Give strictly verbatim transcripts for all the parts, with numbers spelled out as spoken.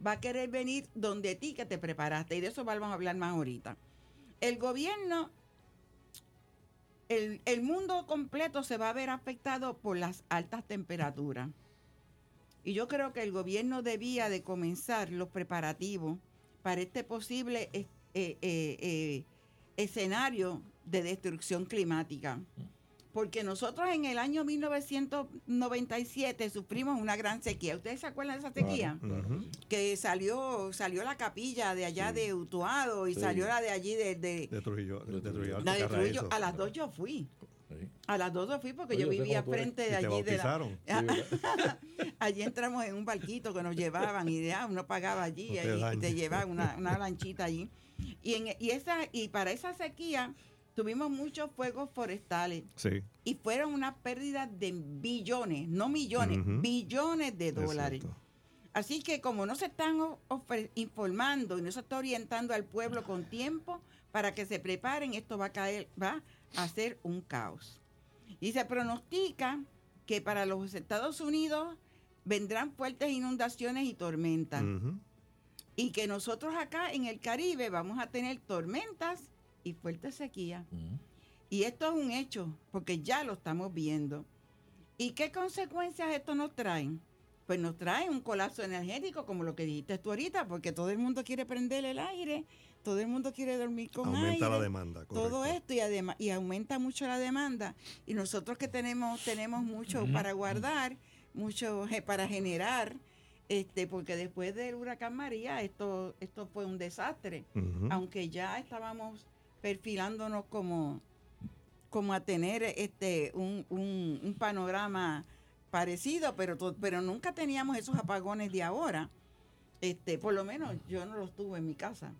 va a querer venir donde ti que te preparaste, y de eso vamos a hablar más ahorita. El gobierno, el, el mundo completo se va a ver afectado por las altas temperaturas. Y yo creo que el gobierno debía de comenzar los preparativos para este posible eh, eh, eh, escenario de destrucción climática. Porque nosotros en el año mil novecientos noventa y siete sufrimos una gran sequía. ¿Ustedes se acuerdan de esa sequía? Claro, claro. Que salió salió la capilla de allá sí. de Utuado y sí. salió la de allí de... De, de Trujillo. De, de Trujillo, la de Trujillo. A las dos yo fui. Sí. A las dos yo fui porque Oye, yo vivía frente de allí. ¿Te bautizaron? De la, sí, allí entramos en un barquito que nos llevaban y ya uno pagaba allí no te y, y te llevaban una, una lanchita allí. Y, en, y, esa, y para esa sequía... Tuvimos muchos fuegos forestales sí. y fueron una pérdida de billones, no millones, uh-huh. billones de dólares. Exacto. Así que como no se están ofre- informando y no se está orientando al pueblo con tiempo para que se preparen, esto va a caer, va a ser un caos. Y se pronostica que para los Estados Unidos vendrán fuertes inundaciones y tormentas. Uh-huh. Y que nosotros acá en el Caribe vamos a tener tormentas y fuerte sequía. Uh-huh. Y esto es un hecho, porque ya lo estamos viendo. ¿Y qué consecuencias esto nos trae? Pues nos trae un colapso energético, como lo que dijiste tú ahorita, porque todo el mundo quiere prender el aire, todo el mundo quiere dormir con aumenta aire. Aumenta la demanda, correcto. Todo esto y, adem- y aumenta mucho la demanda. Y nosotros que tenemos, tenemos mucho uh-huh. para guardar, mucho eh, para generar, este, porque después del huracán María, esto, esto fue un desastre. Uh-huh. Aunque ya estábamos perfilándonos como, como a tener este un, un, un panorama parecido, pero, to, pero nunca teníamos esos apagones de ahora. Este, por lo menos yo no los tuve en mi casa.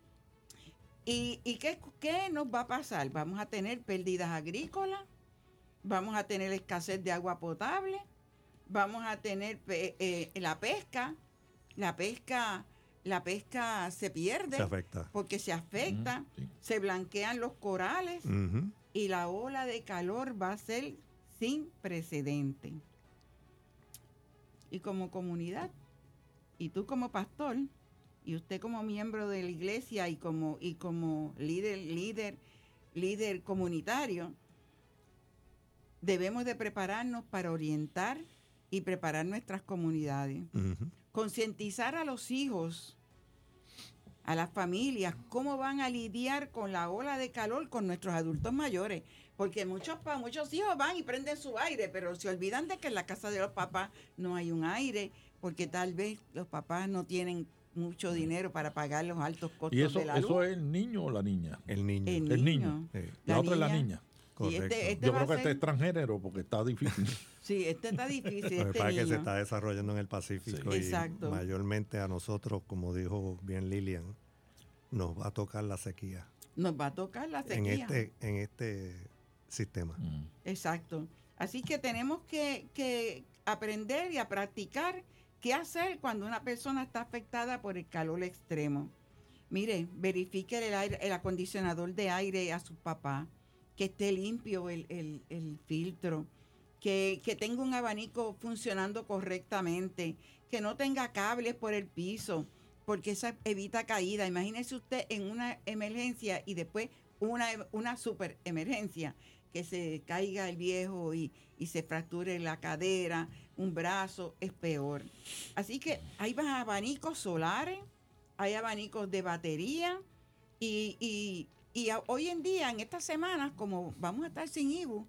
¿Y, y qué, qué nos va a pasar? Vamos a tener pérdidas agrícolas, vamos a tener escasez de agua potable, vamos a tener eh, la pesca, la pesca... La pesca se pierde se afecta. porque se afecta, uh-huh, sí. se blanquean los corales uh-huh. y la ola de calor va a ser sin precedente. Y como comunidad, y tú como pastor, y usted como miembro de la iglesia y como, y como líder, líder, líder comunitario, debemos de prepararnos para orientar y preparar nuestras comunidades. Uh-huh. Concientizar a los hijos, a las familias, cómo van a lidiar con la ola de calor con nuestros adultos mayores. Porque muchos, muchos hijos van y prenden su aire, pero se olvidan de que en la casa de los papás no hay un aire, porque tal vez los papás no tienen mucho dinero para pagar los altos costos ¿Y eso, de la luz. ¿Eso es el niño o la niña? El niño. El niño. El niño. Sí. La, la otra niña, es la niña. Correcto. Este, este Yo creo que ser... este es transgénero porque está difícil. Sí, este está difícil. Este para niño. que se está desarrollando en el Pacífico. Sí. Y exacto. mayormente a nosotros, como dijo bien Lilian, nos va a tocar la sequía. Nos va a tocar la sequía. En este, en este sistema. Mm. Exacto. Así que tenemos que, que aprender y a practicar qué hacer cuando una persona está afectada por el calor extremo. Mire, verifique el, aire, el acondicionador de aire a su papá, que esté limpio el, el, el filtro, que, que tenga un abanico funcionando correctamente, que no tenga cables por el piso, porque eso evita caída. Imagínese usted en una emergencia y después una, una super emergencia, que se caiga el viejo y, y se fracture la cadera, un brazo, es peor. Así que hay abanicos solares, hay abanicos de batería y, y, y a, hoy en día, en estas semanas, como vamos a estar sin I B U,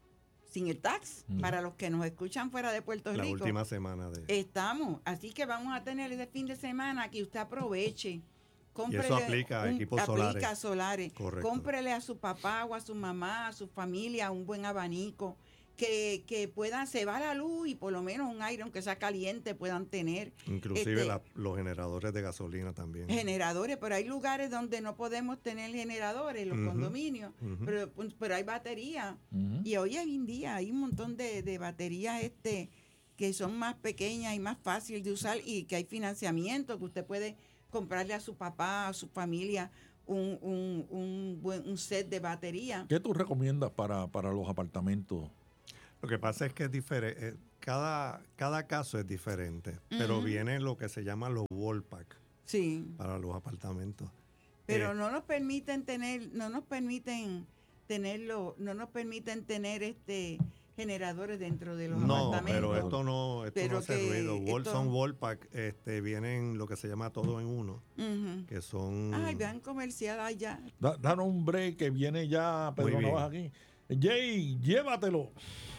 sin el tax, mm. para los que nos escuchan fuera de Puerto la Rico. La última semana de... Estamos, así que vamos a tener ese fin de semana que usted aproveche. Cómprele y eso aplica a equipos un, solares. Aplica solares. Correcto. Cómprele a su papá o a su mamá, a su familia, un buen abanico. Que, que puedan, se va la luz y por lo menos un aire, aunque sea caliente, puedan tener. Inclusive este, la, los generadores de gasolina también. Generadores, pero hay lugares donde no podemos tener generadores, los uh-huh, condominios, uh-huh. pero, pero hay baterías. Uh-huh. Y hoy en día hay un montón de, de baterías este que son más pequeñas y más fáciles de usar y que hay financiamiento, que usted puede comprarle a su papá, a su familia, un, un, un, buen, un set de batería. ¿Qué tú recomiendas para, para los apartamentos? Lo que pasa es que es diferente. cada, cada caso es diferente, uh-huh. pero viene lo que se llama los wall pack sí. para los apartamentos. Pero eh, no nos permiten tener, no nos permiten tenerlo, no nos permiten tener este generadores dentro de los no, apartamentos. pero esto no, esto pero no hace que ruido. Wall, esto... Son wall pack, este, vienen lo que se llama todo en uno, uh-huh. que son... Ay, vean comercial allá. Da, danos un break que viene ya Pedro Navaja aquí. Jay, llévatelo.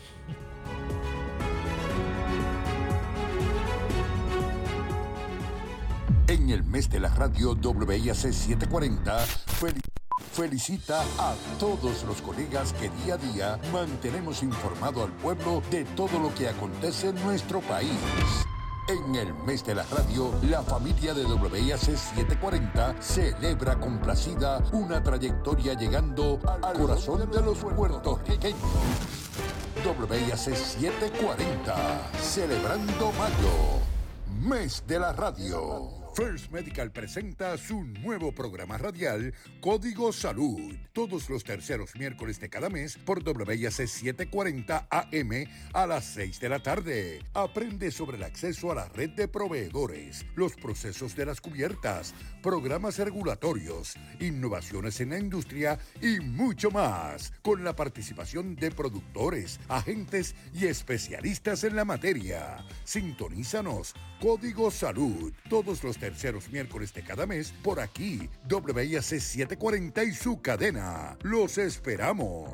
En el mes de la radio W I A C setecientos cuarenta, fel- felicita a todos los colegas que día a día mantenemos informado al pueblo de todo lo que acontece en nuestro país. En el mes de la radio, la familia de W I A C setecientos cuarenta celebra complacida una trayectoria llegando al corazón de los puertorriqueños. W I A C setecientos cuarenta, celebrando mayo, mes de la radio. First Medical presenta su nuevo programa radial, Código Salud, todos los terceros miércoles de cada mes por W I A C setecientos cuarenta A M a las seis de la tarde. Aprende sobre el acceso a la red de proveedores, los procesos de las cubiertas, programas regulatorios, innovaciones en la industria y mucho más, con la participación de productores, agentes y especialistas en la materia. Sintonízanos, Código Salud, todos los terceros miércoles de cada mes por aquí, W I A C setecientos cuarenta y su cadena. Los esperamos.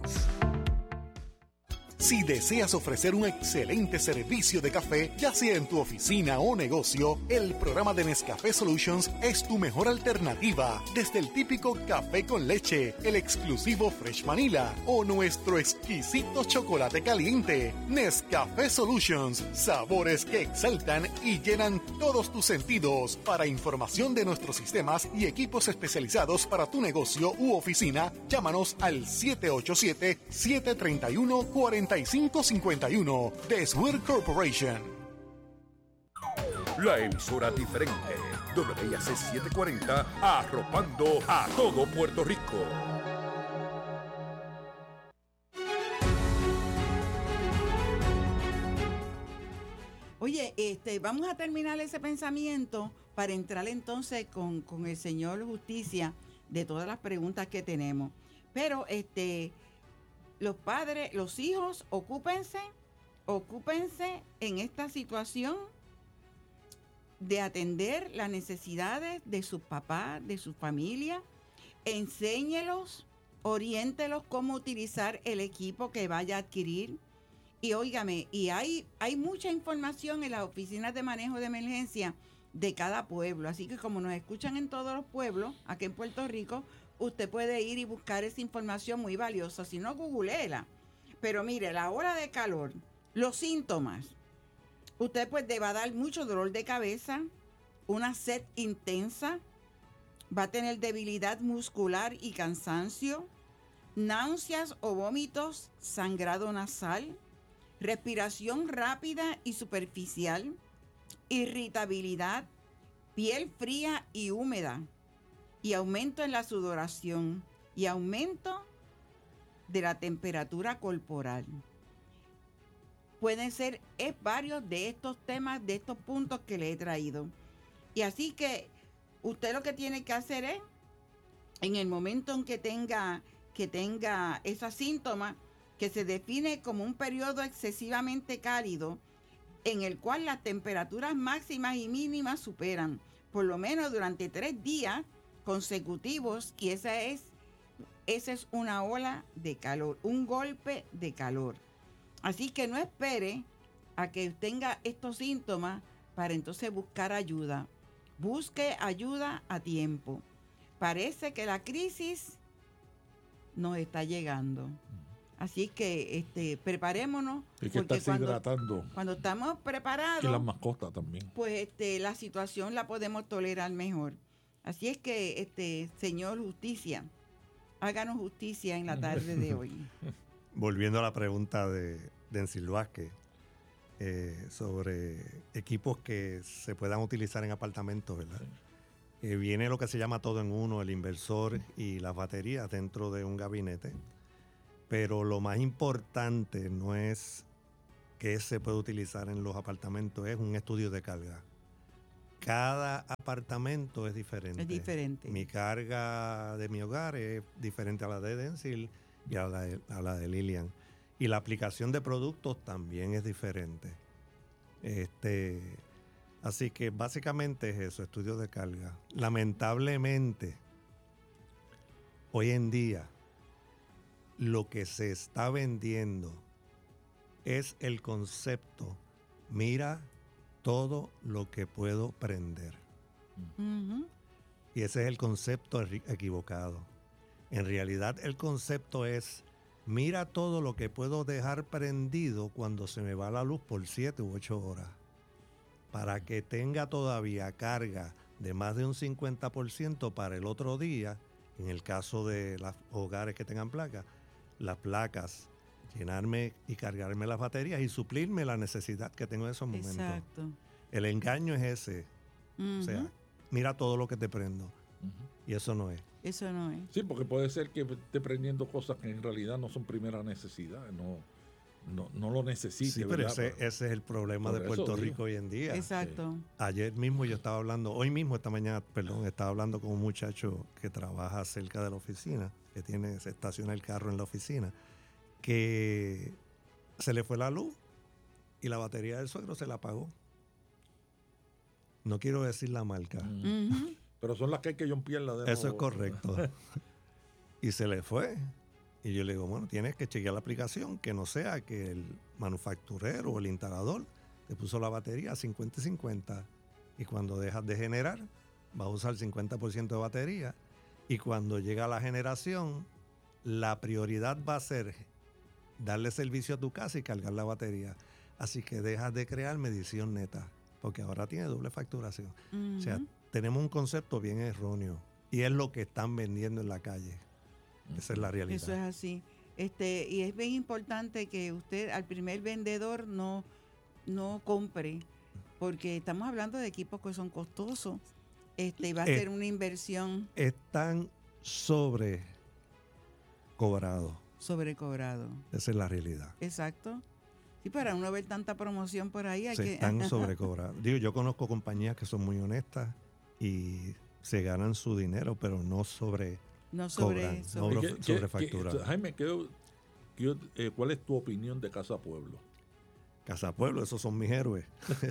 Si deseas ofrecer un excelente servicio de café, ya sea en tu oficina o negocio, el programa de Nescafé Solutions es tu mejor alternativa. Desde el típico café con leche, el exclusivo Fresh Vanilla o nuestro exquisito chocolate caliente. Nescafé Solutions, sabores que exaltan y llenan todos tus sentidos. Para información de nuestros sistemas y equipos especializados para tu negocio u oficina, llámanos al siete ocho siete, siete tres uno, cuatro cinco cinco uno de Swear Corporation. La emisora diferente, W I A C setecientos cuarenta, arropando a todo Puerto Rico. Oye, este, vamos a terminar ese pensamiento para entrar entonces con, con el señor Justicia de todas las preguntas que tenemos. Pero este, los padres, los hijos, ocúpense, ocúpense en esta situación de atender las necesidades de sus papás, de su familia. Enséñelos, oriéntelos cómo utilizar el equipo que vaya a adquirir. Y óigame, y hay, hay mucha información en las oficinas de manejo de emergencia de cada pueblo. Así que como nos escuchan en todos los pueblos, aquí en Puerto Rico, usted puede ir y buscar esa información muy valiosa. Si no, googleela. Pero mire, la hora de calor, los síntomas. Usted pues va a dar mucho dolor de cabeza, una sed intensa, va a tener debilidad muscular y cansancio, náuseas o vómitos, sangrado nasal, respiración rápida y superficial, irritabilidad, piel fría y húmeda, y aumento en la sudoración y aumento de la temperatura corporal. Pueden ser es varios de estos temas, de estos puntos que le he traído. Y así que usted lo que tiene que hacer es, en el momento en que tenga, que tenga esos síntomas, que se define como un periodo excesivamente cálido, en el cual las temperaturas máximas y mínimas superan, por lo menos durante tres días consecutivos, y esa es, esa es una ola de calor, un golpe de calor. Así que no espere a que tenga estos síntomas para entonces buscar ayuda. Busque ayuda a tiempo. Parece que la crisis nos está llegando. Así que este, preparémonos. Hay que porque estarse cuando, hidratando. cuando estamos preparados, Y las mascotas también. pues este, la situación la podemos tolerar mejor. Así es que, este, señor Justicia, háganos justicia en la tarde de hoy. Volviendo a la pregunta de Dencil Vázquez eh, sobre equipos que se puedan utilizar en apartamentos, ¿verdad? Sí. Eh, viene lo que se llama todo en uno, el inversor y las baterías dentro de un gabinete. Pero lo más importante no es que se puede utilizar en los apartamentos es un estudio de carga. Cada apartamento es diferente. Es diferente. Mi carga de mi hogar es diferente a la de Denzil y a la de, a la de Lilian. Y la aplicación de productos también es diferente. Este, así que básicamente es eso, estudio de carga. Lamentablemente, hoy en día, lo que se está vendiendo es el concepto, mira todo lo que puedo prender. Uh-huh. Y ese es el concepto equivocado. En realidad el concepto es, mira todo lo que puedo dejar prendido cuando se me va la luz por siete u ocho horas. Para que tenga todavía carga de más de un cincuenta por ciento para el otro día, en el caso de los hogares que tengan placas, las placas, llenarme y cargarme las baterías y suplirme la necesidad que tengo en esos momentos. Exacto. El engaño es ese. Uh-huh. O sea, mira todo lo que te prendo. Uh-huh. Y eso no es. Eso no es. Sí, porque puede ser que esté prendiendo cosas que en realidad no son primera necesidad, no, no, no lo necesite. Sí, pero ese, ese es el problema Por de eso, Puerto digo. Rico hoy en día. Exacto. Sí. Ayer mismo yo estaba hablando, hoy mismo, esta mañana, perdón, estaba hablando con un muchacho que trabaja cerca de la oficina, que tiene, se estaciona el carro en la oficina, que se le fue la luz y la batería del suegro se la apagó. No quiero decir la marca. Mm. Uh-huh. Pero son las que hay que jompearla de Eso es nuevo. correcto. Y se le fue. Y yo le digo, bueno, tienes que chequear la aplicación, que no sea que el manufacturero o el instalador te puso la batería a cincuenta y cincuenta. Y cuando dejas de generar, vas a usar cincuenta por ciento de batería. Y cuando llega la generación, la prioridad va a ser darle servicio a tu casa y cargar la batería. Así que dejas de crear medición neta, porque ahora tiene doble facturación. Uh-huh. O sea, tenemos un concepto bien erróneo y es lo que están vendiendo en la calle. Esa es la realidad. Eso es así. Este, y es bien importante que usted al primer vendedor no, no compre, porque estamos hablando de equipos que son costosos. Este, y va a Eh, ser una inversión Están sobre cobrados. sobrecobrado. Esa es la realidad. Exacto. Sí, para uno ver tanta promoción por ahí hay Se que... están sobrecobrados. Digo, yo conozco compañías que son muy honestas y se ganan su dinero, pero no sobre no sobre... cobran, sobre- no ¿Qué- sobre qué- qué- factura. Jaime, ¿qué- qué- eh, ¿cuál es tu opinión de Casa Pueblo? Casa Pueblo, esos son mis héroes.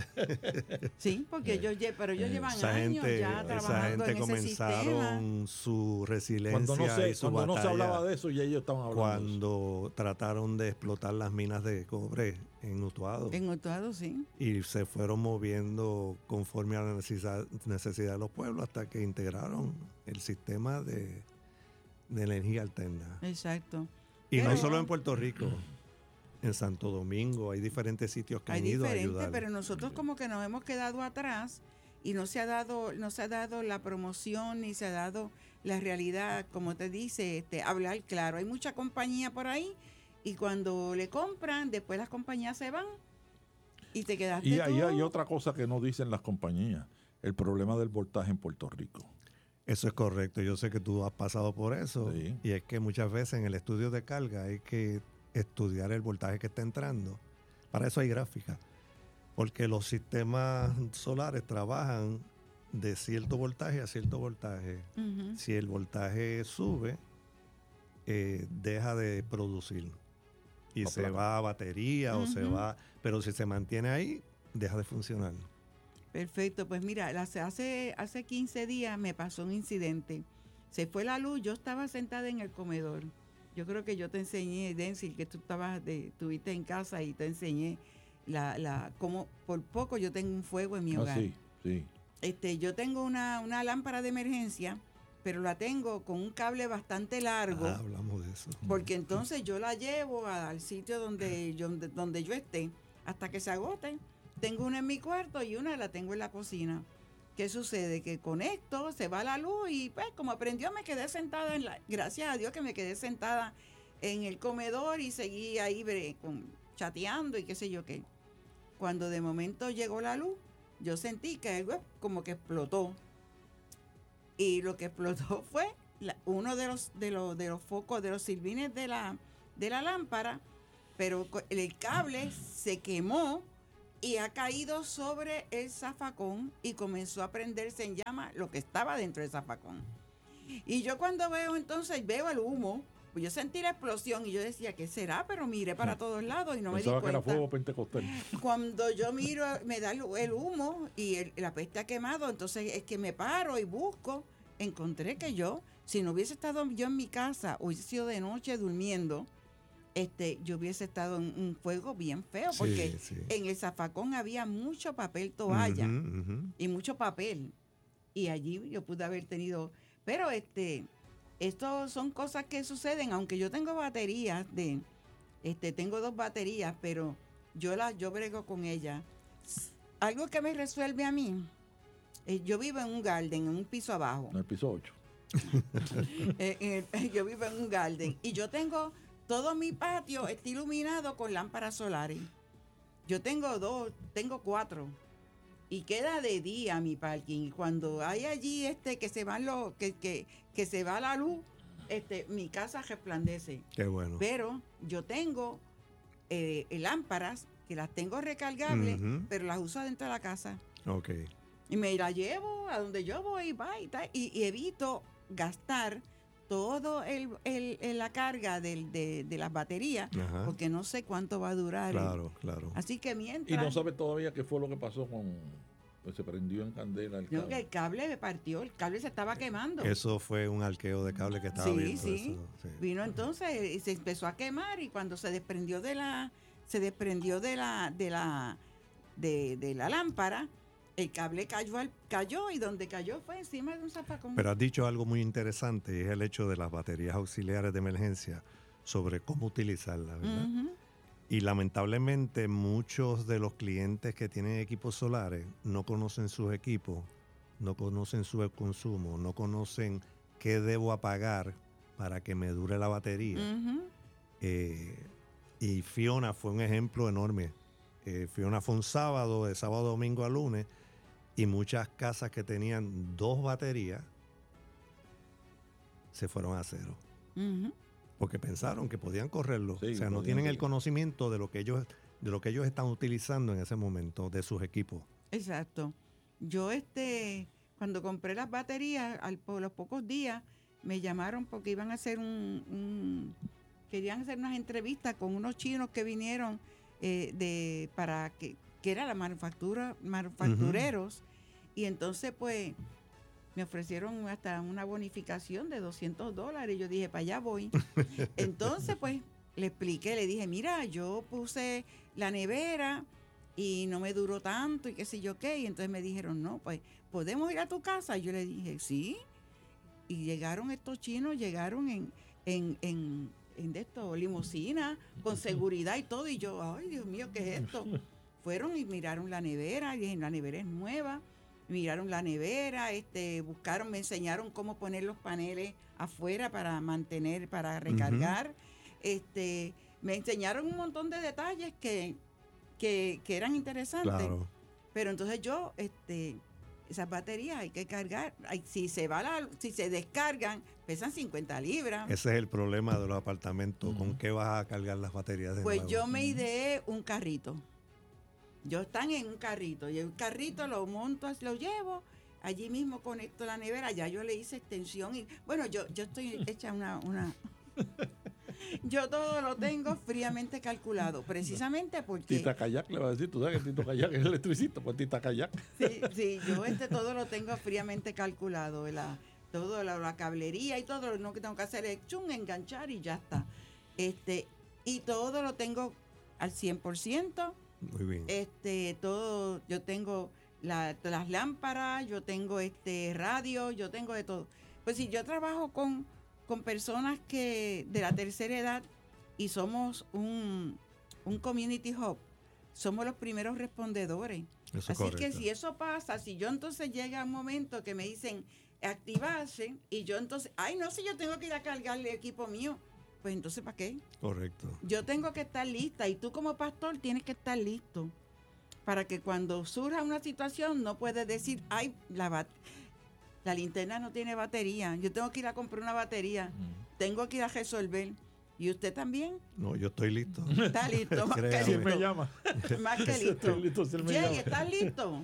Sí, porque ellos, lle- pero ellos eh, llevan Esa años gente, ya esa trabajando gente en ese sistema. comenzaron su resiliencia Cuando no se, y su cuando no se batalla hablaba de eso, ya ellos estaban hablando de eso. cuando trataron de explotar las minas de cobre en Utuado. En Utuado, sí. Y se fueron moviendo conforme a la necesidad, necesidad de los pueblos hasta que integraron el sistema de, de energía alterna. Exacto. Y no Pero- solo en Puerto Rico, en Santo Domingo hay diferentes sitios que Hay han ido a diferentes, ayudar. pero nosotros como que nos hemos quedado atrás y no se ha dado, no se ha dado la promoción ni se ha dado la realidad, como te dice, este, hablar claro. Hay mucha compañía por ahí y cuando le compran, después las compañías se van y te quedaste Y ahí tú. hay otra cosa que no dicen las compañías, el problema del voltaje en Puerto Rico. Eso es correcto, yo sé que tú has pasado por eso. Sí. Y es que muchas veces en el estudio de carga hay que estudiar el voltaje que está entrando. Para eso hay gráfica. Porque los sistemas solares trabajan de cierto voltaje a cierto voltaje. Ujú. Si el voltaje sube, eh, deja de producir. Y La se placa. va a batería o se Ujú. va... Pero si se mantiene ahí, deja de funcionar. Perfecto, pues mira, las- hace, hace quince días me pasó un incidente. Se fue la luz, yo estaba sentada en el comedor. Yo creo que yo te enseñé, Denzil, que tú estabas de, estuviste en casa y te enseñé la, la, cómo por poco yo tengo un fuego en mi Ah, hogar. sí, sí. Este, yo tengo una, una lámpara de emergencia, pero la tengo con un cable bastante largo. Ah, hablamos de eso. Porque entonces yo la llevo a- al sitio donde yo, donde, donde yo esté hasta que se agote. Tengo una en mi cuarto y una la tengo en la cocina. ¿Qué sucede? Que conecto, se va la luz y pues como aprendió me quedé sentada en la... Gracias a Dios que me quedé sentada en el comedor y seguí ahí bre- con, chateando y qué sé yo qué. Cuando de momento llegó la luz, yo sentí que algo como que explotó. Y lo que explotó fue la- uno de los, de, los, de los focos, de los silbines de la, de la lámpara, pero co- el cable se quemó y ha caído sobre el zafacón y comenzó a prenderse en llama lo que estaba dentro del zafacón. Y yo cuando veo entonces, veo el humo, pues yo sentí la explosión y yo decía, ¿qué será? Pero miré para todos lados y no Pensaba me di que era cuenta. fuego pentecostal. Cuando yo miro, me da el, el humo y el, la peste ha quemado, entonces es que me paro y busco. Encontré que yo, si no hubiese estado yo en mi casa, hubiese sido de noche durmiendo, este, yo hubiese estado en un fuego bien feo, Sí, porque sí. en el zafacón había mucho papel toalla Ujú, ujú. y mucho papel. Y allí yo pude haber tenido, pero este, esto son cosas que suceden, aunque yo tengo baterías de, este, tengo dos baterías, pero yo las, yo brego con ellas. Algo que me resuelve a mí, eh, yo vivo en un garden, en un piso abajo. En el piso ocho. Eh, en el- yo vivo en un garden y yo tengo todo mi patio está iluminado con lámparas solares. Yo tengo dos, tengo cuatro y queda de día mi parking. Y cuando hay allí este que se van los que, que, que se va la luz, este mi casa resplandece. Qué bueno. Pero yo tengo eh, lámparas que las tengo recargables, Ujú. pero las uso dentro de la casa. Ok. Y me la llevo a donde yo voy, va y tal, y, y evito gastar todo el, el- el- la carga del- de, de las baterías, Ajá. porque no sé cuánto va a durar. Claro, claro. Así que Y mientras... no sabe todavía qué fue lo que pasó con... Pues se prendió en candela el Yo que cable. el cable me partió, el cable se estaba quemando. Eso fue un arqueo de cable que estaba Sí, viendo. sí. Eso, sí. Vino entonces y se empezó a quemar y cuando se desprendió de la se desprendió de la de la de, de la lámpara, el cable cayó al, cayó y donde cayó fue encima de un zapacón. Pero has dicho algo muy interesante y es el hecho de las baterías auxiliares de emergencia sobre cómo utilizarlas, ¿verdad? Ujú. Y lamentablemente muchos de los clientes que tienen equipos solares no conocen sus equipos, no conocen su consumo, no conocen qué debo apagar para que me dure la batería. Ujú. Eh, y Fiona fue un ejemplo enorme. Eh, Fiona fue un sábado, de sábado, domingo a lunes, y muchas casas que tenían dos baterías se fueron a cero. Ujú. Porque pensaron que podían correrlo. Sí, o sea, no podían tienen el seguir. conocimiento de lo que ellos, de lo que ellos están utilizando en ese momento, de sus equipos. Exacto. Yo este cuando compré las baterías, al, por los pocos días me llamaron porque iban a hacer un, un- querían hacer unas entrevistas con unos chinos que vinieron eh, de para que que era la manufactura manufactureros y entonces pues me ofrecieron hasta una bonificación de doscientos dólares y yo dije para allá voy. Entonces pues le expliqué, le dije mira yo puse la nevera y no me duró tanto y qué sé yo qué. Y entonces me dijeron, no, pues, ¿podemos ir a tu casa? Y yo le dije, sí. Y llegaron estos chinos, llegaron en, en, en, en de esto, limusina, con seguridad y todo. Y yo, ay, Dios mío, ¿qué es esto? Fueron y miraron la nevera, y dije, la nevera es nueva. Miraron la nevera, este, buscaron, me enseñaron cómo poner los paneles afuera para mantener, para recargar. Este, me enseñaron un montón de detalles que Que, que eran interesantes. Claro. Pero entonces yo, este, esas baterías hay que cargar. Hay- si se va la, si se descargan, pesan cincuenta libras. Ese es el problema de los apartamentos. Ujú. ¿Con qué vas a cargar las baterías de Pues nuevo? yo me ideé un carrito. Yo están en un carrito. Y el carrito lo monto, lo llevo. Allí mismo conecto la nevera. Ya yo le hice extensión. Y bueno, yo, yo estoy hecha una, una yo todo lo tengo fríamente calculado. Precisamente porque Tita Kayak le va a decir, tú sabes que Tito Kayak es electricista, pues Tita Kayak. Sí, sí, yo este todo lo tengo fríamente calculado, la, todo la, la cablería y todo, lo único que tengo que hacer es chum, enganchar y ya está. Este, y todo lo tengo al cien por ciento, Muy bien. este, todo, yo tengo la- las lámparas, yo tengo este radio, yo tengo de todo. Pues si yo trabajo con, con personas que de la tercera edad y somos un, un community hub, somos los primeros respondedores. Eso es Así que correcto. si eso pasa, si yo entonces llega un momento que me dicen activarse y yo entonces, ay no, si yo tengo que ir a cargar el equipo mío, pues entonces ¿para qué? Correcto. Yo tengo que estar lista y tú como pastor tienes que estar listo para que cuando surja una situación no puedes decir, ay, la, bat- la linterna no tiene batería, yo tengo que ir a comprar una batería, tengo que ir a resolver. ¿Y usted también? No, yo estoy listo. Está listo, más que Créame. Si él me listo. llama. Más que Si listo. estoy listo, si él me Jay, llama. ¿estás listo?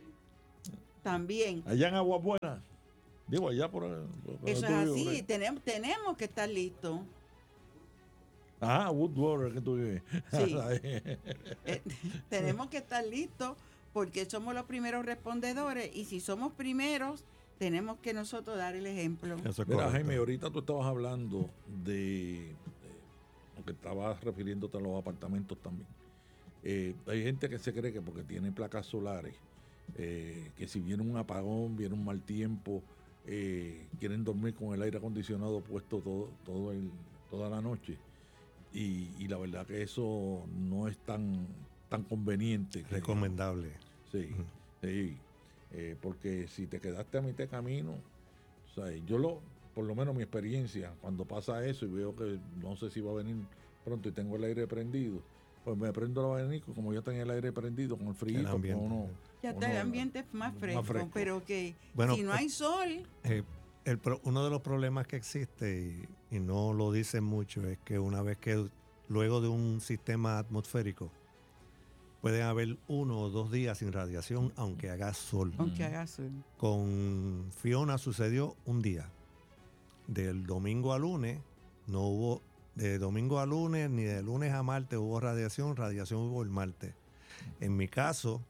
También. Allá en Agua Buena. Digo, allá por, por Eso es donde tú así, vives, tenemos, tenemos que estar listos. por ahí. Ah, Woodwater, que tú vives. Sí. Eh, tenemos que estar listos porque somos los primeros respondedores y si somos primeros, tenemos que nosotros dar el ejemplo. Eso es Mira, correcto. Jaime, ahorita tú estabas hablando de, de aunque estabas refiriéndote a los apartamentos también. Eh, hay gente que se cree que porque tiene placas solares, eh, que si viene un apagón, viene un mal tiempo, eh, quieren dormir con el aire acondicionado puesto todo, todo el, toda la noche. Y, y la verdad que eso no es tan, tan conveniente. que- Recomendable. Sí, sí. Eh, porque si te quedaste a mitad de camino, o sea, yo lo, por lo menos mi experiencia, cuando pasa eso y veo que no sé si va a venir pronto y tengo el aire prendido, pues me prendo el abanico, como yo tenía el aire prendido con el frío, El ambiente. uno, Ya está uno- el ambiente más fresco, fresco. pero que Bueno, si no hay sol, Eh, el pro- uno de los problemas que existe, y, y no lo dicen mucho, es que una vez que luego de un sistema atmosférico pueden haber uno o dos días sin radiación, aunque haga sol. aunque haga sol. Con Fiona sucedió un día. Del domingo a lunes no hubo, de domingo a lunes ni de lunes a martes hubo radiación, radiación hubo el martes. En mi caso,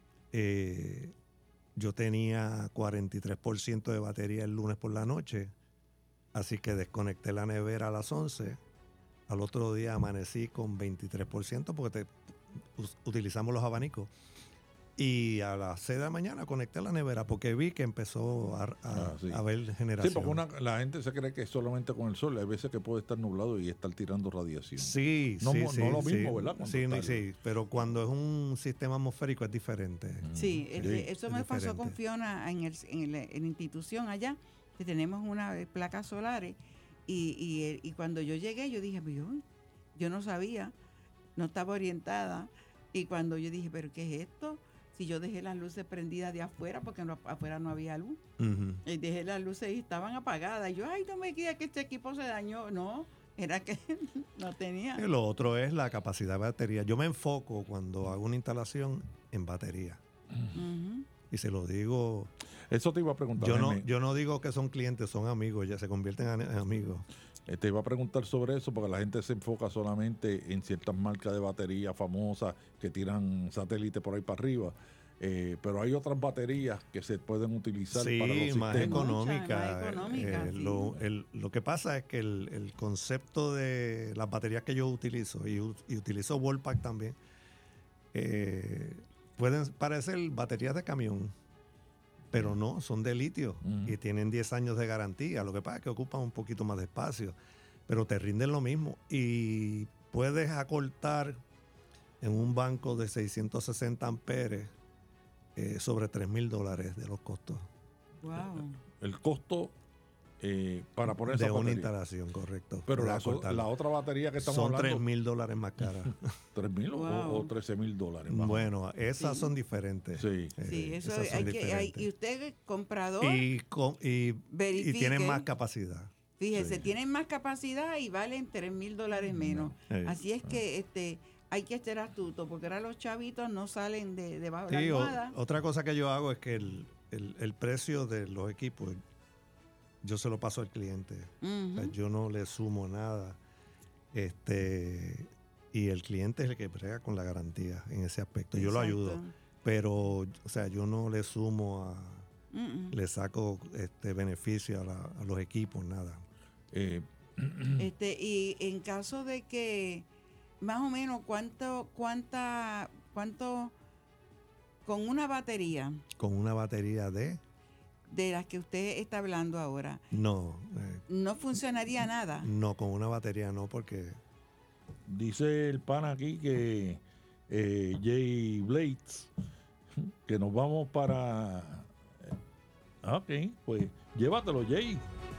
eh, yo tenía cuarenta y tres por ciento de batería el lunes por la noche, así que desconecté la nevera a las once. Al otro día amanecí con veintitrés por ciento porque te- us- utilizamos los abanicos. Y a las seis de la mañana conecté la nevera porque vi que empezó a, a, Ah, sí. a haber Sí, generación. porque una- la gente se cree que es solamente con el sol. Hay veces que puede estar nublado y estar tirando radiación. Sí, No sí, mo- sí. no lo sí. mismo, ¿verdad? Cuando Sí, está ni- sí, pero cuando es un sistema atmosférico es diferente. Sí, este, eso es me pasó con diferente. Fiona en, el, en, el- en la institución allá, que tenemos una eh, placas solares, y, y, eh, y cuando yo llegué, yo dije, pues yo, yo no sabía, no estaba orientada, y cuando yo dije, pero ¿qué es esto? Si yo dejé las luces prendidas de afuera, porque no- afuera no había luz, Ujú. y dejé las luces y estaban apagadas, y yo, ay, no me diga que este equipo se dañó, no, era que no tenía. Y lo otro es la capacidad de batería. Yo me enfoco cuando hago una instalación en batería. Ujú. Y se lo digo, Eso te iba a preguntar. yo no, Jaime. yo no digo que son clientes, son amigos, ya se convierten en en amigos. Eh, Te iba a preguntar sobre eso porque la gente se enfoca solamente en ciertas marcas de batería famosas que tiran satélites por ahí para arriba. Eh, pero hay otras baterías que se pueden utilizar Sí, para los más sistemas. económica. Mucha, más económica, Eh, sí. lo, el- lo que pasa es que el, el concepto de las baterías que yo utilizo, y, u- y utilizo Wallpack también, eh, pueden parecer baterías de camión, pero no, son de litio Ujú. y tienen diez años de garantía. Lo que pasa es que ocupan un poquito más de espacio, pero te rinden lo mismo. Y puedes acortar en un banco de seiscientos sesenta amperes eh, sobre tres mil dólares de los costos Wow. El costo eh, para poner de esa una batería. instalación, correcto. Pero de la, so- acortar. la otra batería que estamos son tres hablando, mil dólares más caras. tres mil Wow. o, o trece mil dólares. más o Bueno, esas Sí. son diferentes. menos. Sí. Eh, Sí, eso esas son hay que, hay, diferentes. y usted comprador, y, con- y, y verifique, tienen más capacidad. fíjese, Sí. tienen más capacidad y valen tres mil dólares menos. Eh, Así es que este hay que ser astuto, porque ahora los chavitos no salen de debajo de sí, la o- almohada. otra cosa que yo hago es que el, el- el precio de los equipos yo se lo paso al cliente. O sea, Ujú. yo no le sumo nada. Este y el cliente es el que brega con la garantía en ese aspecto. Yo lo ayudo, Exacto. pero o sea, yo no le sumo a Mm, mm. le saco este beneficio a, la- a los equipos, nada. Eh, Este, y en caso de que más o menos cuánto, cuánta, cuánto con una batería Con una batería de de las que usted está hablando ahora, no, eh, no funcionaría nada. no, con una batería no, porque dice el pan aquí que eh, Jay Blades, que nos vamos para... Ah, ok, pues llévatelo, Jay.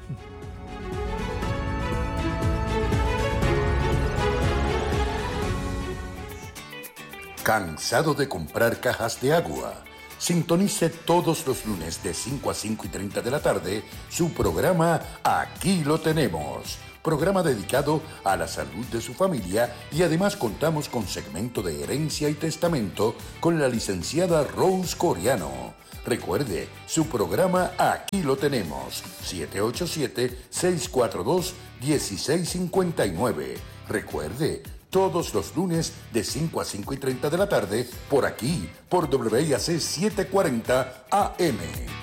¿Cansado de comprar cajas de agua? Sintonice todos los lunes de cinco a cinco y treinta de la tarde su programa Aquí lo tenemos, programa dedicado a la salud de su familia, y además contamos con segmento de herencia y testamento con la licenciada Rose Coriano. Recuerde, su programa aquí lo tenemos, siete ocho siete, seis cuatro dos, uno seis cinco nueve. Recuerde, todos los lunes de cinco a cinco y treinta de la tarde, por aquí, por W I A C setecientos cuarenta A M.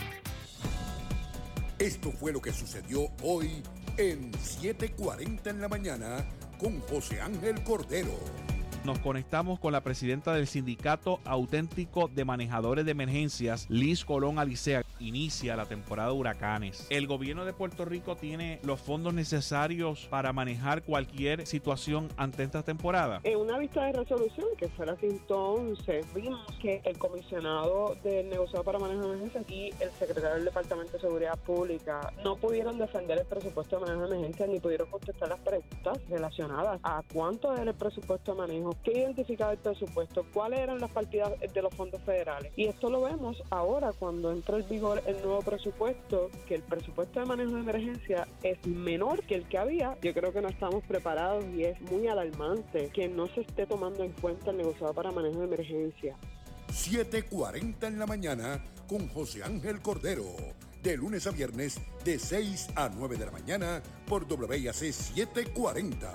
Esto fue lo que sucedió hoy en siete cuarenta en la mañana con José Ángel Cordero. Nos conectamos con la presidenta del Sindicato Auténtico de Manejadores de Emergencias, Liz Colón Alicea. Inicia la temporada de huracanes. ¿El gobierno de Puerto Rico tiene los fondos necesarios para manejar cualquier situación ante esta temporada? En una vista de resolución que fue la ciento once, vimos que el comisionado del negociado para manejo de emergencias y el secretario del Departamento de Seguridad Pública no pudieron defender el presupuesto de manejo de emergencias ni pudieron contestar las preguntas relacionadas a cuánto era el presupuesto de manejo, qué identificaba el presupuesto, cuáles eran las partidas de los fondos federales. Y esto lo vemos ahora cuando entra en vigor el nuevo presupuesto, que el presupuesto de manejo de emergencia es menor que el que había. Yo creo que no estamos preparados y es muy alarmante que no se esté tomando en cuenta el negociado para manejo de emergencia. siete cuarenta en la mañana con José Ángel Cordero. De lunes a viernes, de seis a nueve de la mañana, por W I A C setecientos cuarenta.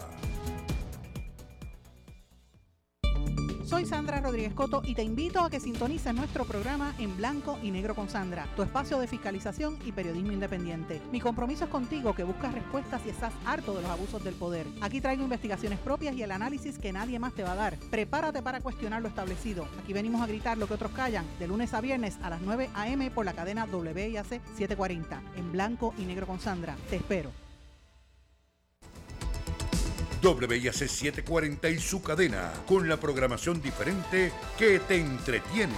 Soy Sandra Rodríguez Coto y te invito a que sintonices nuestro programa En Blanco y Negro con Sandra, tu espacio de fiscalización y periodismo independiente. Mi compromiso es contigo, que buscas respuestas y estás harto de los abusos del poder. Aquí traigo investigaciones propias y el análisis que nadie más te va a dar. Prepárate para cuestionar lo establecido. Aquí venimos a gritar lo que otros callan, de lunes a viernes a las nueve a eme por la cadena W I A C setecientos cuarenta. En Blanco y Negro con Sandra. Te espero. W I A C setecientos cuarenta y su cadena, con la programación diferente que te entretiene.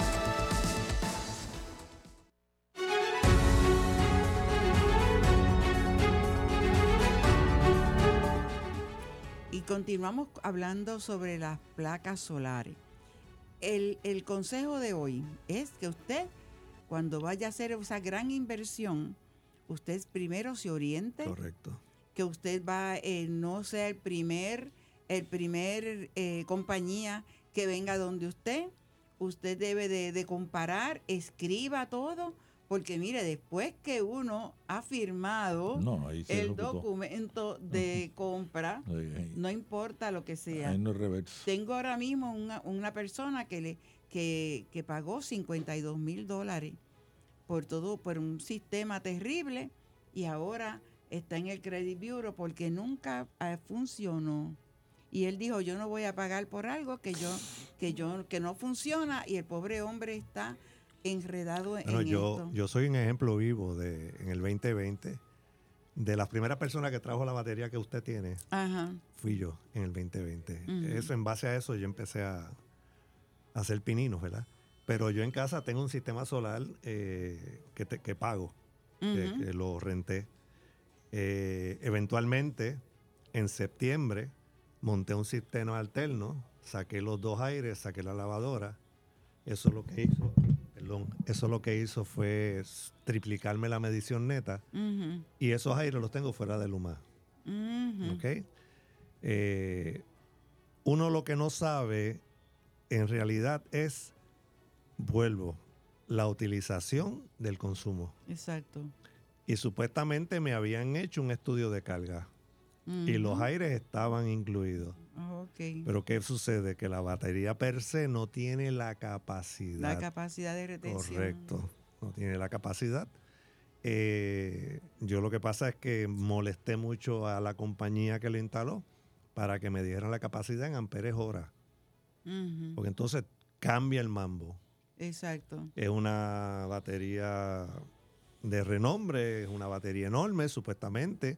Y continuamos hablando sobre las placas solares. El, el consejo de hoy es que usted, cuando vaya a hacer esa gran inversión, usted primero se oriente. Correcto. Que usted va, eh, no sea el primer, el primer eh, compañía que venga donde usted. Usted debe de, de comparar, escriba todo, porque mire, después que uno ha firmado no, ahí se el ejecutó. documento de uh-huh. compra, ahí, ahí. no importa lo que sea. Ahí no es reverso. Tengo ahora mismo una, una persona que le que, que pagó cincuenta y dos mil dólares por todo, por un sistema terrible, y ahora está en el Credit Bureau porque nunca uh, funcionó. Y él dijo, yo no voy a pagar por algo que yo que yo que no funciona, y el pobre hombre está enredado bueno, en yo, esto. Yo soy un ejemplo vivo de en el veinte veinte de las primeras personas que trajo la batería que usted tiene. Ajá. Fui yo en el veinte veinte. Uh-huh. Eso, en base a eso yo empecé a, a hacer pininos, ¿verdad? Pero yo en casa tengo un sistema solar eh, que, te, que pago, uh-huh. que, que lo renté. Eh, eventualmente, en septiembre, monté un sistema alterno, saqué los dos aires, saqué la lavadora. Eso lo que hizo, perdón, eso lo que hizo fue triplicarme la medición neta, uh-huh. y esos aires los tengo fuera de Luma. Uh-huh. ¿Ok? Eh, uno lo que no sabe en realidad es, vuelvo, la utilización del consumo. Exacto. Y supuestamente me habían hecho un estudio de carga. Uh-huh. Y los aires estaban incluidos. Oh, okay. Pero ¿qué sucede? Que la batería per se no tiene la capacidad. La capacidad de retención. Correcto. No tiene la capacidad. Eh, yo lo que pasa es que molesté mucho a la compañía que lo instaló para que me dieran la capacidad en amperes hora. Uh-huh. Porque entonces cambia el mambo. Exacto. Es una batería de renombre, es una batería enorme, supuestamente.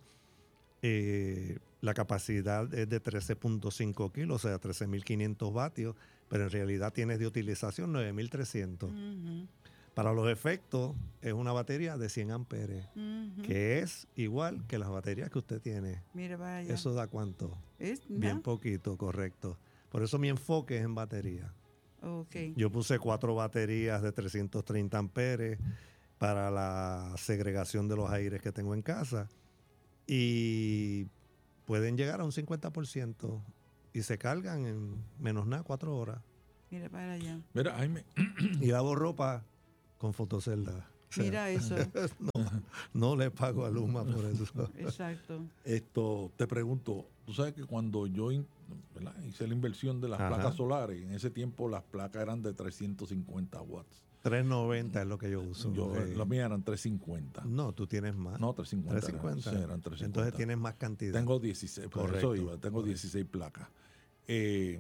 Eh, la capacidad es de trece punto cinco kilos, o sea, trece mil quinientos vatios, pero en realidad tienes de utilización nueve mil trescientos. Uh-huh. Para los efectos, es una batería de cien amperes, uh-huh. que es igual que las baterías que usted tiene. Mira, vaya. ¿Eso da cuánto? Es bien ¿no? poquito, correcto. Por eso mi enfoque es en batería. Okay. Yo puse cuatro baterías de trescientos treinta amperes para la segregación de los aires que tengo en casa. y pueden llegar a un cincuenta por ciento y se cargan en menos nada, cuatro horas. Mira para allá. Mira, Jaime. Y lavo ropa con fotocelda. O sea, Mira eso. no, no le pago a Luma por eso. Exacto. Esto, te pregunto, tú sabes que cuando yo in- ¿verdad? hice la inversión de las Ajá. placas solares, en ese tiempo las placas eran de trescientos cincuenta watts. trescientos noventa es lo que yo uso. Yo, Eh, las mías eran trescientos cincuenta. no, tú tienes más. No, trescientos cincuenta. trescientos cincuenta. Eran, sí, eran trescientos cincuenta. Entonces tienes más cantidad. Tengo dieciséis, por Correcto, eso iba, tengo correcto. dieciséis placas. Eh,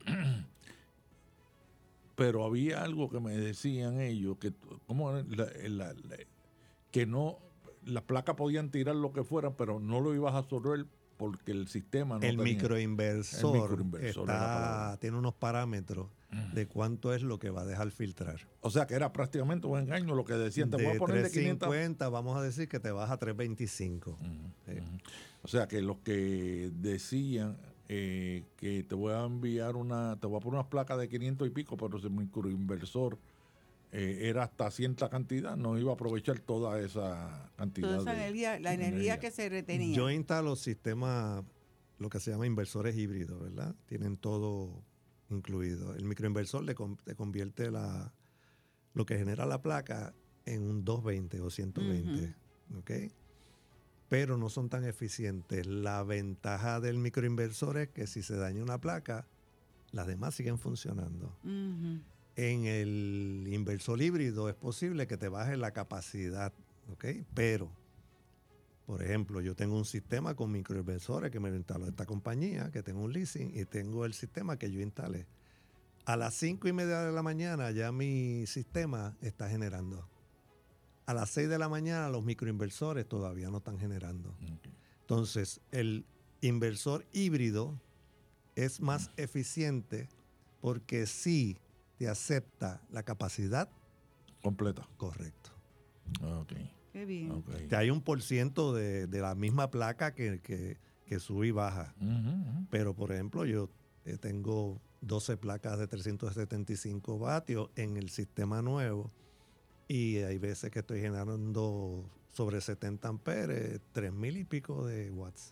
pero había algo que me decían ellos, que ¿cómo era? La- la- la- que no, las placas podían tirar lo que fuera, pero no lo ibas a absorber porque el sistema no el tenía. microinversor, El microinversor era la está, palabra. tiene unos parámetros de cuánto es lo que va a dejar filtrar. O sea que era prácticamente un engaño lo que decían. Te voy a De poner de quinientos. trescientos cincuenta vamos a decir que te vas a trescientos veinticinco. Ujú, Sí. ujú. O sea que los que decían eh, que te voy a enviar una, te voy a poner unas placas de quinientos y pico, pero ese microinversor eh, era hasta cierta cantidad, no iba a aprovechar toda esa cantidad. Toda esa de- energía, la de energía que se retenía. Yo instalo sistemas, lo que se llama inversores híbridos, ¿verdad? Tienen todo incluido. El microinversor le, con- te convierte la, lo que genera la placa en un doscientos veinte o ciento veinte, ¿ok? Pero no son tan eficientes. La ventaja del microinversor es que si se daña una placa, las demás siguen funcionando. Ujú. En el inversor híbrido es posible que te baje la capacidad, ¿ok? Pero, por ejemplo, yo tengo un sistema con microinversores que me lo instaló esta compañía, que tengo un leasing, y tengo el sistema que yo instalé. A las cinco y media de la mañana ya mi sistema está generando. A las seis de la mañana los microinversores todavía no están generando. Ok. Entonces, el inversor híbrido es más eficiente porque sí te acepta la capacidad Completa. correcta. Ok. Qué bien. Ok. Que hay un por ciento de, de la misma placa que, que, que sube y baja. Ujú, ujú. Pero, por ejemplo, yo eh, tengo doce placas de trescientos setenta y cinco vatios en el sistema nuevo y hay veces que estoy generando sobre setenta amperes, tres mil y pico de watts.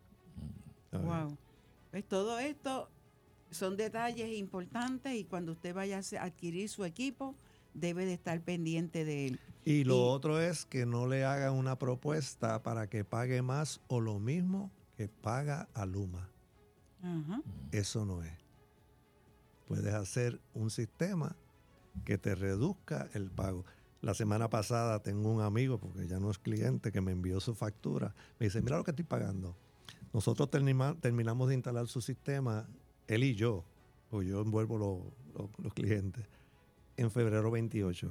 A ver. Wow. Pues todo esto son detalles importantes y cuando usted vaya a hacer- adquirir su equipo, debe de estar pendiente de él. Y lo Y- otro es que no le hagan una propuesta para que pague más o lo mismo que paga a Luma. Ajá. Eso no es. Puedes hacer un sistema que te reduzca el pago. La semana pasada tengo un amigo, porque ya no es cliente, que me envió su factura. Me dice, mira lo que estoy pagando. Nosotros termina- terminamos de instalar su sistema, él y yo, o yo envuelvo lo- lo- los clientes, en febrero veintiocho.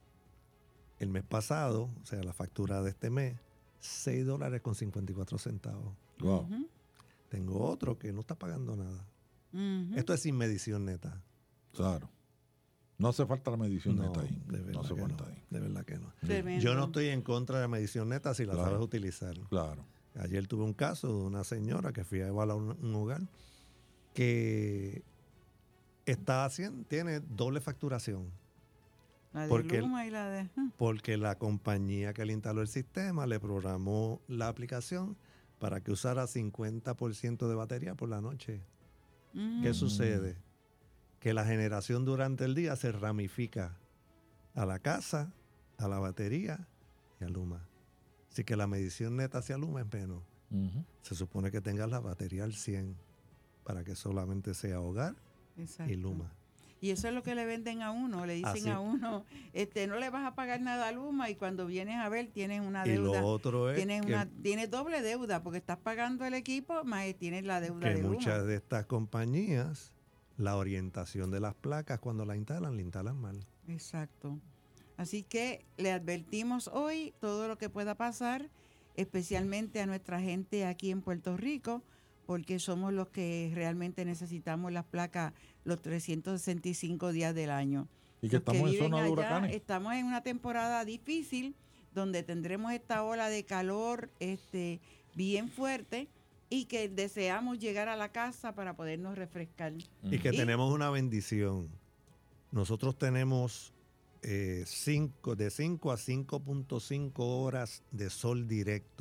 El mes pasado, o sea, la factura de este mes, seis dólares con cincuenta y cuatro centavos. Wow. Ujú. Tengo otro que no está pagando nada. Ujú. Esto es sin medición neta. Claro. No hace falta la medición neta ahí. de verdad No hace que falta no, ahí. de verdad que no. Tremendo. Yo no estoy en contra de la medición neta si la Claro. sabes utilizar. Claro. Ayer tuve un caso de una señora que fui a evaluar un, un hogar que está haciendo, tiene doble facturación La de porque el- Luma y la de... ujú. porque la compañía que le instaló el sistema le programó la aplicación para que usara cincuenta por ciento de batería por la noche. ¿Qué Ujú. sucede? Que la generación durante el día se ramifica a la casa, a la batería y a Luma. Así que la medición neta hacia Luma es menos. Ujú. Se supone que tengas la batería al cien para que solamente sea hogar Exacto. y Luma. Y eso es lo que le venden a uno, le dicen Así. a uno, este, no le vas a pagar nada a Luma y cuando vienes a ver tienes una Y deuda, lo otro es tienes, que, una, tienes doble deuda porque estás pagando el equipo más tienes la deuda que de muchas Luma. de estas compañías, la orientación de las placas cuando la instalan, la instalan mal. Exacto. Así que le advertimos hoy todo lo que pueda pasar, especialmente a nuestra gente aquí en Puerto Rico, porque somos los que realmente necesitamos las placas los trescientos sesenta y cinco días del año. Y que Los que estamos en viven zona de allá, huracanes. Estamos en una temporada difícil donde tendremos esta ola de calor este, bien fuerte y que deseamos llegar a la casa para podernos refrescar. Y que Y- tenemos una bendición. Nosotros tenemos eh, cinco, de cinco a cinco punto cinco horas de sol directo.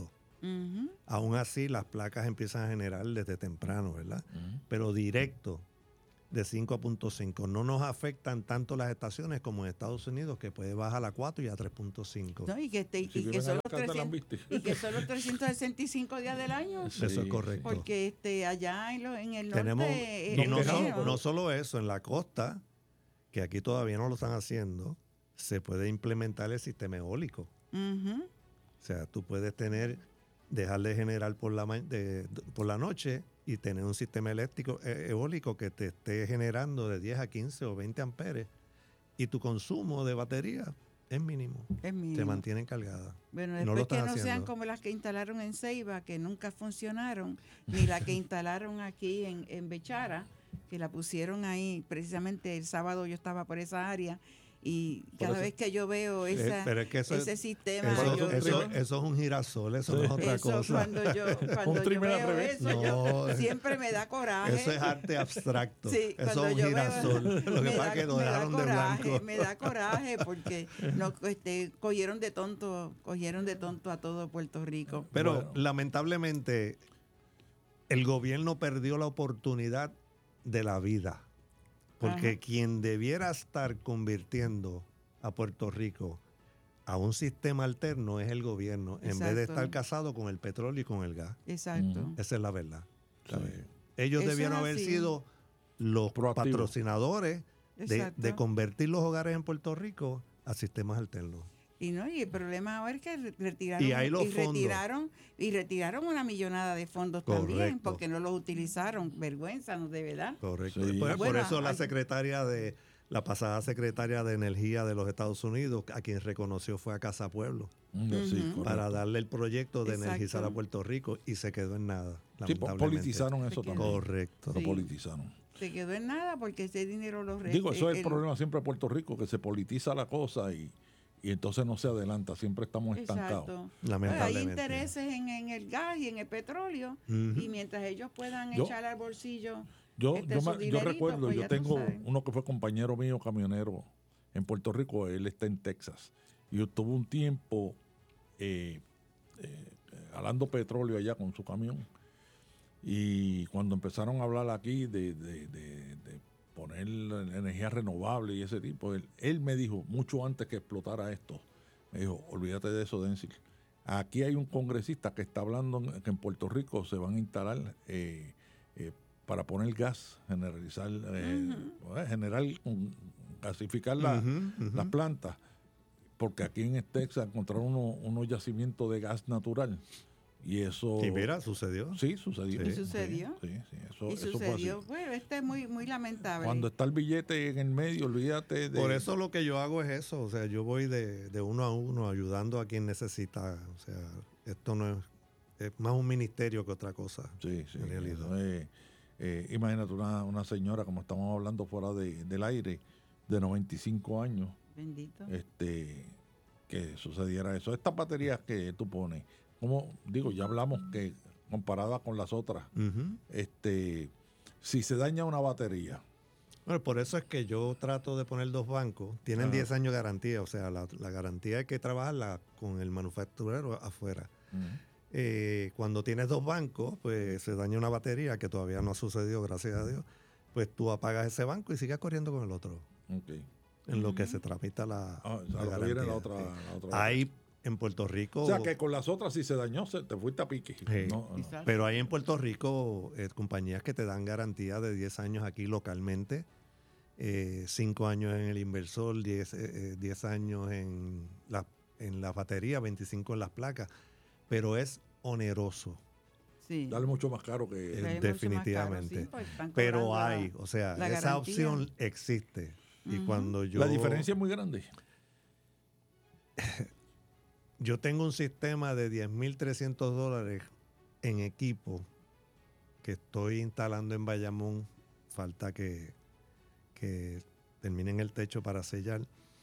Ujú. Aún así, las placas empiezan a generar desde temprano, ¿verdad? Ujú. Pero directo, de cinco a punto cinco. No nos afectan tanto las estaciones como en Estados Unidos, que puede bajar a cuatro y a tres punto cinco. No, y que, te- Si y que viven son allá, los Catalán, trescientos, ¿viste? y que son los trescientos sesenta y cinco días del año. Sí, Eso es sí. correcto. Porque este allá en, lo- en el norte Tenemos, eh, y es no, nos so- quejamos, enero. no solo eso, en la costa, que aquí todavía no lo están haciendo, se puede implementar el sistema eólico. Ujú. O sea, tú puedes tener, dejar de generar por la, ma- de- de- por la noche y tener un sistema eléctrico eh, eólico que te esté generando de diez a quince o veinte amperes y tu consumo de batería es mínimo. Es mínimo. Se mantienen cargadas. Bueno, no lo después que están no sean haciendo. como las que instalaron en Ceiba, que nunca funcionaron, ni la que instalaron aquí en, en Bechara, que la pusieron ahí, precisamente el sábado yo estaba por esa área, y Por cada eso- vez que yo veo Eh, esa, pero es que eso, ese es- sistema, eso, yo, eso- yo- eso es un girasol, eso no es otra eso cosa. cuando yo, cuando yo trimmer al veo revés. eso, yo- No. siempre me da coraje. Eso es arte abstracto. Sí, eso cuando es un yo veo girasol. eso, Lo que me pasa da- es que lo me da dejaron de coraje, blanco. Me da coraje porque no, este, cogieron de tonto, cogieron de tonto a todo Puerto Rico. Pero Bueno. lamentablemente el gobierno perdió la oportunidad de la vida. Porque Ajá. quien debiera estar convirtiendo a Puerto Rico a un sistema alterno es el gobierno, en vez de Exacto. estar casado con el petróleo y con el gas. Exacto. Ujú. Esa es la verdad. ¿sabes? Sí. Ellos Eso debieron es haber así. sido los Proactivos. patrocinadores de, Exacto. de convertir los hogares en Puerto Rico a sistemas alternos. Y no, y el problema ahora es que re- retiraron Y hay los fondos. retiraron y retiraron una millonada de fondos también Correcto. porque no los utilizaron. Vergüenza, no de verdad. Correcto. Sí. Por, por Bueno, eso la hay- secretaria de la pasada secretaria de Energía de los Estados Unidos, a quien reconoció fue a Casa Pueblo, Mm, sí, Ujú. correcto. para darle el proyecto de Exacto. energizar a Puerto Rico y se quedó en nada. Sí, po- lamentablemente. politizaron eso Se también. Correcto. Lo Sí. politizaron. Se quedó en nada porque ese dinero lo re- Digo, eso es el el- problema siempre de Puerto Rico, que se politiza la cosa y, y entonces no se adelanta, siempre estamos estancados. Exacto. Lamentablemente. Hay intereses en, en el gas y en el petróleo Ujú. y mientras ellos puedan Yo- echar al bolsillo Yo, este, yo, su me- yo dinerito, recuerdo, pues yo ya tú tengo sabes. uno que fue compañero mío camionero en Puerto Rico, él está en Texas, y yo tuve un tiempo eh, eh, jalando petróleo allá con su camión, y cuando empezaron a hablar aquí de, de, de- de poner la energía renovable y ese tipo, él, él me dijo, mucho antes que explotara esto, me dijo, olvídate de eso, Denzil. Aquí hay un congresista que está hablando en- que en Puerto Rico se van a instalar eh, eh, para poner gas, generalizar, eh, eh, generar, mm, gasificar la- Ujú, ujú. las plantas, porque aquí en Texas encontraron uno- unos yacimientos de gas natural y eso... Y mira, sucedió. Sí, sucedió. ¿Y Sí, sucedió? Sí, sí, eso, y eso fue sucedió. así. Bueno, este es muy, muy lamentable. Cuando está el billete en el medio, olvídate de... Por eso lo que yo hago es eso, o sea, yo voy de, de uno a uno ayudando a quien necesita, o sea, esto no es, es más un ministerio que otra cosa. Sí, sí. en realidad. eso es, eh, imagínate una, una señora, como estamos hablando fuera de- del aire, de noventa y cinco años, Bendito. este que sucediera eso. Estas baterías que tú pones, como digo, ya hablamos que comparada con las otras, Ujú. este si se daña una batería, Bueno, por eso es que yo trato de poner dos bancos. Tienen Ajá. diez años de garantía, o sea, la, la garantía hay que trabajarla con el manufacturero afuera. Eh, cuando tienes dos bancos, pues se daña una batería, que todavía no ha sucedido, gracias a Dios, pues tú apagas ese banco y sigues corriendo con el otro, ok. en lo que se tramita la, Ah, o sea, la lo que viene garantía. la otra, Sí. la otra Hay en Puerto Rico... o sea que con las otras si se dañó se te fuiste a pique. Sí. No, no. Exacto. Pero hay en Puerto Rico eh, compañías que te dan garantía de diez años aquí localmente, cinco años en el inversor, diez años en la, en la batería, veinticinco en las placas, pero es oneroso, Sí. Dale mucho más caro que... Eh, Es mucho más caro, definitivamente. sí, pues están pero cobrando la- hay, o sea, la esa garantía. opción existe. Y Ujú. cuando yo... La diferencia es muy grande. Yo tengo un sistema de diez mil trescientos dólares en equipo que estoy instalando en Bayamón. Falta que, que terminen el techo para sellar.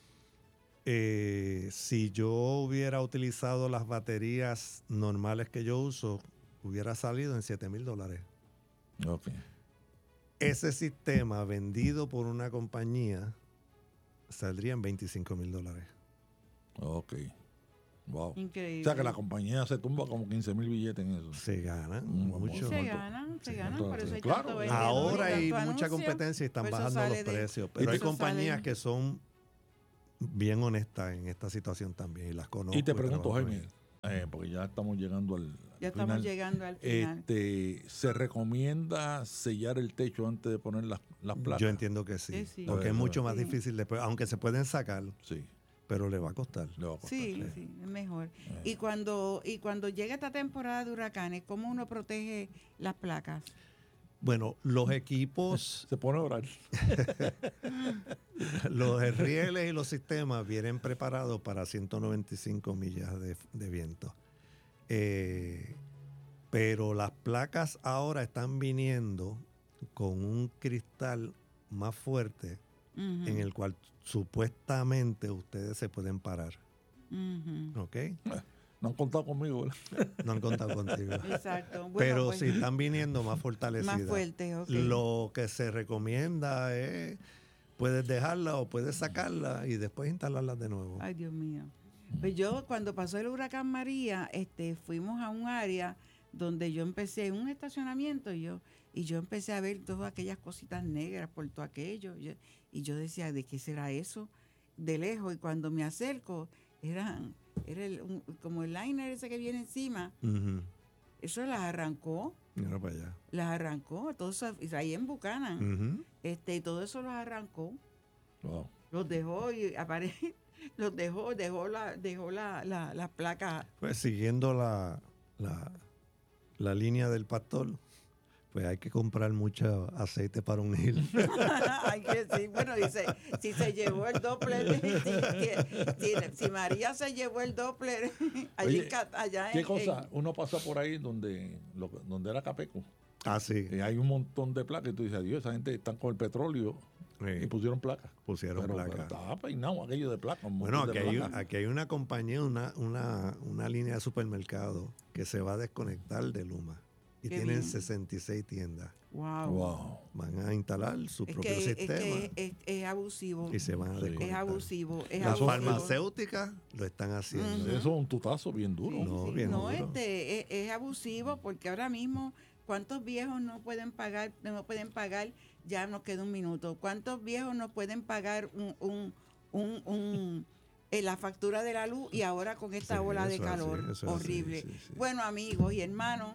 Eh, si yo hubiera utilizado las baterías normales que yo uso, hubiera salido en siete mil dólares. Ok. Ese sistema vendido por una compañía saldría en veinticinco mil dólares. Ok. Wow. Increíble. O sea que la compañía se tumba como quince mil billetes en eso. Se ganan Mm, mucho. Y se ¿cuánto? ganan, se Sí, ganan, ¿cuánto? por eso hay Claro. tanto vendedor Ahora y hay tanto mucha anuncio. competencia y están Pues eso bajando los sale de- precios. Y Pero hay eso compañías sale- que son bien honestas en esta situación también y las conozco. Y te he pregunto, trabajado con Jaime, ellas. eh, porque ya estamos llegando al, Ya al estamos final. llegando al final. Este, ¿se recomienda sellar el techo antes de poner las, las placas? Yo entiendo que sí, Sí, sí. porque es Sí. mucho más Sí. difícil después, aunque se pueden sacar, Sí, pero le va a costar. le va a costar. Sí, sí. sí, es mejor. Eh. Y cuando y cuando llega esta temporada de huracanes, ¿cómo uno protege las placas? Bueno, los equipos, Se pone a orar. los rieles y los sistemas vienen preparados para ciento noventa y cinco millas de, de viento. Eh, pero las placas ahora están viniendo con un cristal más fuerte Ujú, en el cual supuestamente ustedes se pueden parar. ujú. ¿Ok? No han contado conmigo, ¿verdad? No han contado contigo. Exacto. Bueno, Pero pues, sí están viniendo más fortalecidas. más fuerte, ok. Lo que se recomienda es, puedes dejarla o puedes sacarla y después instalarlas de nuevo. Ay, Dios mío. Pues yo, cuando pasó el huracán María, este, fuimos a un área donde yo empecé, en un estacionamiento, y yo, y yo empecé a ver todas aquellas cositas negras por todo aquello. Y yo, y yo decía, ¿de qué será eso? De lejos. Y cuando me acerco, eran, era el- un- como el liner ese que viene encima. Ujú. Eso las arrancó, Mira para allá. las arrancó. Todo eso, y ahí en Buchanan. Ujú. este, y todo eso los arrancó. Wow. Los dejó y aparece, los dejó, dejó la, dejó la, la, la placa. Pues siguiendo la, la, la línea del pastor, pues hay que comprar mucho aceite para unir. Hay que decir, bueno, dice, si se llevó el Doppler, si, si- si María se llevó el Doppler allí Oye, en Cat- allá ¿Qué en, cosa? en- Uno pasa por ahí donde, lo- donde era Capeco. Ah, sí. Y hay un montón de placas y tú dices, adiós, esa gente están con el petróleo y Sí, pusieron placas. pusieron Pero, placa. pero estaba peinado aquello de placas. un Bueno, montón aquí de hay, placas. aquí hay una compañía, una, una, una línea de supermercado que se va a desconectar de Luma. Y Qué tienen bien. sesenta y seis tiendas. wow. Wow. Van a instalar su Es propio que, es, sistema que es, es abusivo. y se van a Sí. desconectar. Es abusivo. Es Las abusivo. farmacéuticas lo están haciendo. Ujú. Eso es un tutazo bien duro. Sí, No, sí. bien No, duro. este, es, es abusivo porque ahora mismo, ¿cuántos viejos no pueden pagar, no pueden pagar, ya nos queda un minuto, cuántos viejos no pueden pagar un, un, un, un- eh, la factura de la luz y ahora con esta Sí, ola de eso es así, calor eso es así, horrible? sí, sí. Bueno, amigos y hermanos,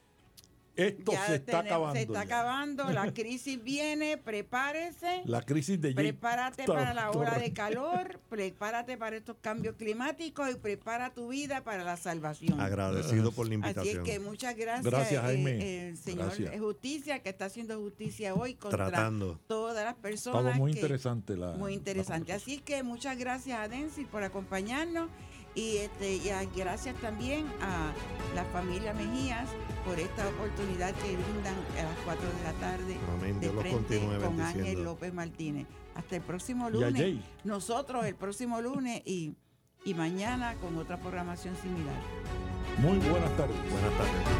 Esto ya se está tenemos- acabando. se está ya. acabando, la crisis viene, prepárese. La crisis de Jake Prepárate Tor- para la ola Torres. de calor, prepárate para estos cambios climáticos y prepara tu vida para la salvación. Agradecido por la Así es invitación. que muchas gracias, Gracias, eh, Jaime. el señor Gracias. Justicia, que está haciendo justicia hoy contra Tratando. todas las personas. Estaba muy que- interesante la. Muy interesante. la Así es que muchas gracias a Densi por acompañarnos y, este, y a- gracias también a la familia Mejías por esta oportunidad que brindan a las cuatro de la tarde Amén. de Dios los frente continúe con Ángel bendiciendo. López Martínez. Hasta el próximo Y a lunes. Jay. Nosotros el próximo lunes y, y mañana con otra programación similar. Muy buenas tardes. Buenas tardes.